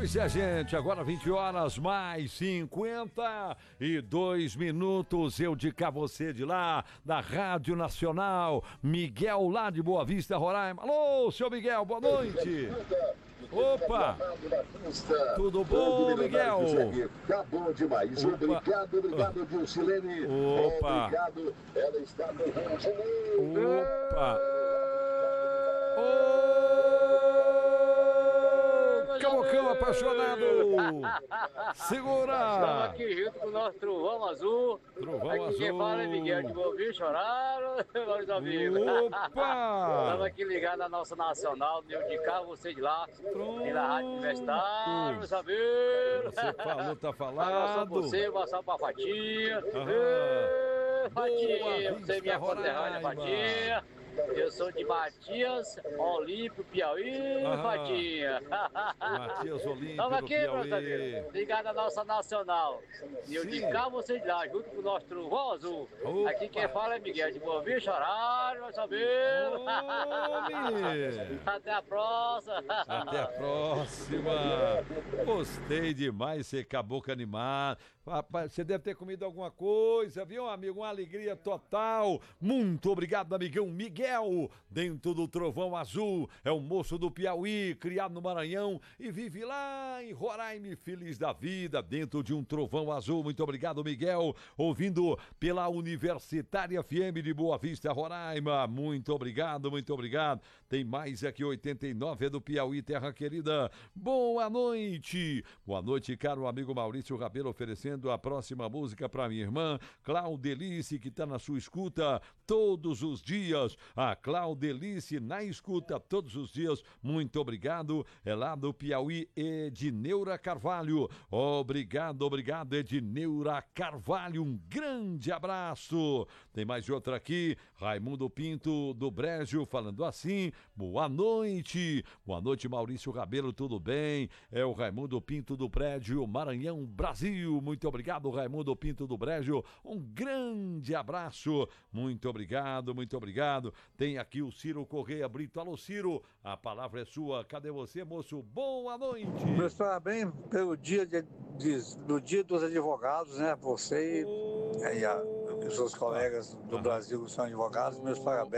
Pois é, gente, agora 20 horas mais 52 minutos. Eu de cá, você de lá, da Rádio Nacional. Miguel lá de Boa Vista, Roraima. Alô, seu Miguel, boa noite. Opa! Tudo bom, Miguel? Tá bom demais. Obrigado, Dilcilene. Opa! Obrigado. Ela está no Rio de Janeiro. Opa! Cabocão apaixonado! Segura! Estamos aqui junto com o nosso Trovão Azul. Trovão aqui Azul. Quem fala é Miguel de Bovinho, choraram, meus amigos. Opa! Estamos aqui ligados na nossa nacional, eu de cá, você de lá. Pela Rádio Universitária, meus amigos. Você falou, tá Abração falado. pra você, abração pra Fatinha. Fatinha, você é minha conterrânea, Fatinha. Eu sou de Matias, Olímpio, Piauí, Fatinha. Matias Olímpio, Estamos aqui, Piauí. meus amigos, ligado à nossa nacional. E eu de cá, você de lá, junto com o nosso Trovão Azul. Opa. Aqui quem fala é Miguel de Bovinho, choraram, meus amigos. Homem. Até a próxima. Até a próxima. Gostei demais, ser caboclo animado. Rapaz, você deve ter comido alguma coisa, viu, amigo? Uma alegria total. Muito obrigado, amigão Miguel, dentro do Trovão Azul. É um moço do Piauí, criado no Maranhão e vive lá em Roraima, feliz da vida, dentro de um Trovão Azul. Muito obrigado, Miguel. Ouvindo pela Universitária FM de Boa Vista, Roraima. Muito obrigado, muito obrigado. Tem mais aqui, 89 do Piauí, terra querida. Boa noite. Boa noite, caro amigo Maurício Rabelo, oferecendo a próxima música para minha irmã Claudelice, que está na sua escuta todos os dias. A Claudelice na escuta todos os dias. Muito obrigado. É lá do Piauí, Edneura Carvalho. Obrigado, Edneura Carvalho. Um grande abraço. Tem mais outra aqui, Raimundo Pinto do Brejo, falando assim: boa noite. Boa noite, Maurício Rabelo, tudo bem? É o Raimundo Pinto do Brejo, Maranhão, Brasil. Muito obrigado, Raimundo Pinto do Brejo. Um grande abraço. Muito obrigado, muito obrigado. Tem aqui o Ciro Correia Brito. Alô, Ciro, a palavra é sua. Cadê você, moço? Boa noite. Meus parabéns pelo dia do Dia dos Advogados, né? Você e os seus colegas do Brasil que são advogados, meus parabéns.